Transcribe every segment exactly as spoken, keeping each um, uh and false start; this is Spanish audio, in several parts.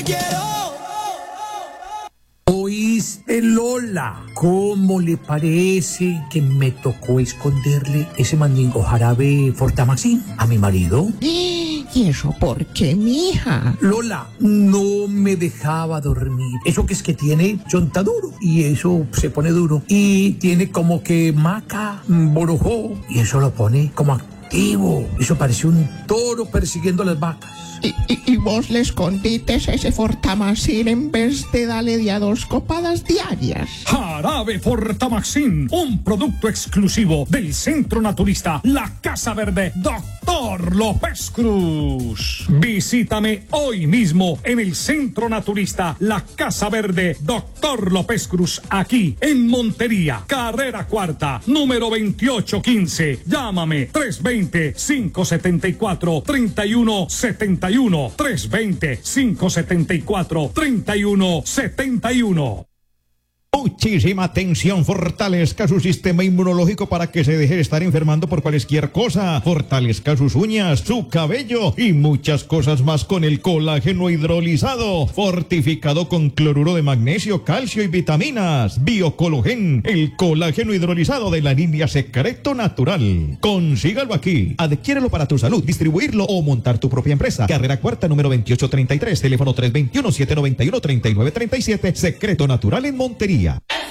¿Oíste, Lola? ¿Cómo le parece que me tocó esconderle ese mandingo jarabe Fortamaxin a mi marido? ¿Y eso por qué, mija? Lola, no me dejaba dormir. Eso que es que tiene chontaduro y eso se pone duro. Y tiene como que maca, borojó y eso lo pone como activo. Eso parece un toro persiguiendo a las vacas. ¿Y, y, y vos le escondites ese Fortamaxin en vez de darle de a dos copadas diarias? Jarabe Fortamaxin, un producto exclusivo del Centro Naturista La Casa Verde, Doctor López Cruz. Visítame hoy mismo en el Centro Naturista La Casa Verde, Doctor López Cruz, aquí en Montería, carrera cuarta, número veintiocho quince. Llámame tres veinte, cinco setenta y cuatro, treinta y uno setenta y uno, tres veinte, cinco setenta y cuatro, treinta y uno setenta y uno. Muchísima atención, fortalezca su sistema inmunológico para que se deje de estar enfermando por cualquier cosa. Fortalezca sus uñas, su cabello y muchas cosas más con el colágeno hidrolizado, fortificado con cloruro de magnesio, calcio y vitaminas. Biocologen, el colágeno hidrolizado de la línea Secreto Natural. Consígalo aquí. Adquiérelo para tu salud, distribuirlo o montar tu propia empresa. Carrera cuarta, número veintiocho treinta y tres, teléfono tres dos uno, siete nueve uno, tres nueve tres siete. Secreto Natural en Montería.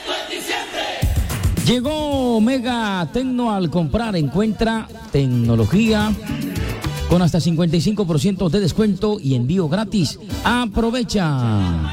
Llegó Omega Tecno. Al comprar encuentra tecnología con hasta cincuenta y cinco por ciento de descuento y envío gratis. Aprovecha.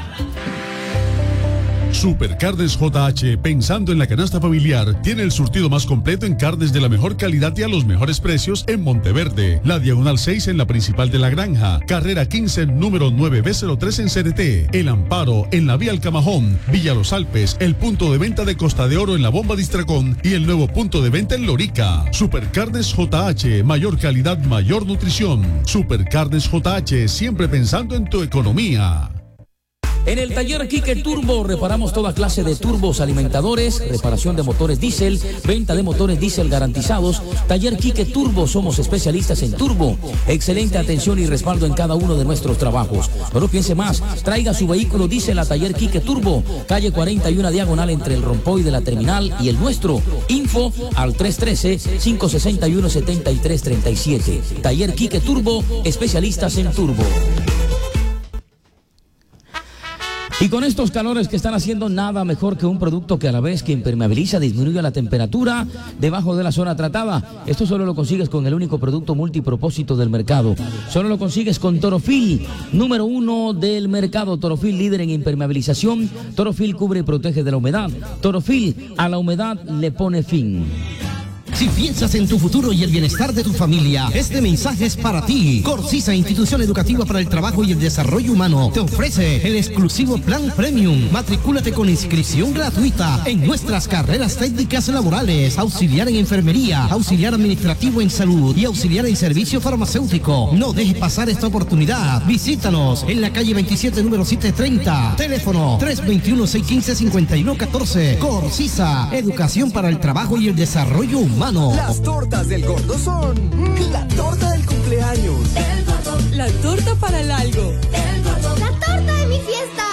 Supercarnes J H, pensando en la canasta familiar, tiene el surtido más completo en carnes de la mejor calidad y a los mejores precios en Monteverde, la Diagonal seis en la principal de La Granja, carrera quince, número nueve B cero tres en C N T, El Amparo en la vía Alcamajón, Villa Los Alpes, el punto de venta de Costa de Oro en la Bomba Distracón y el nuevo punto de venta en Lorica. Supercarnes J H, mayor calidad, mayor nutrición. Supercarnes J H, siempre pensando en tu economía. En el taller Quique Turbo reparamos toda clase de turbos alimentadores, reparación de motores diésel, venta de motores diésel garantizados. Taller Quique Turbo, somos especialistas en turbo. Excelente atención y respaldo en cada uno de nuestros trabajos. No lo piense más, traiga su vehículo diésel a Taller Quique Turbo, calle cuarenta y uno diagonal entre el Rompoy de la terminal y el nuestro. Info al tres uno tres, cinco seis uno, siete tres tres siete. Taller Quique Turbo, especialistas en turbo. Y con estos calores que están haciendo, nada mejor que un producto que a la vez que impermeabiliza, disminuye la temperatura debajo de la zona tratada. Esto solo lo consigues con el único producto multipropósito del mercado. Solo lo consigues con Torofil, número uno del mercado. Torofil, líder en impermeabilización. Torofil cubre y protege de la humedad. Torofil, a la humedad le pone fin. Si piensas en tu futuro y el bienestar de tu familia, este mensaje es para ti. Corsisa, institución educativa para el trabajo y el desarrollo humano, te ofrece el exclusivo Plan Premium. Matricúlate con inscripción gratuita en nuestras carreras técnicas laborales: auxiliar en enfermería, auxiliar administrativo en salud y auxiliar en servicio farmacéutico. No dejes pasar esta oportunidad. Visítanos en la calle veintisiete, número setecientos treinta. Teléfono tres dos uno, seis uno cinco, cinco uno uno cuatro. Corsisa, educación para el trabajo y el desarrollo humano. Las tortas del gordo son la torta del cumpleaños, el gordo, la torta para el algo, el gordo, la torta de mi fiesta.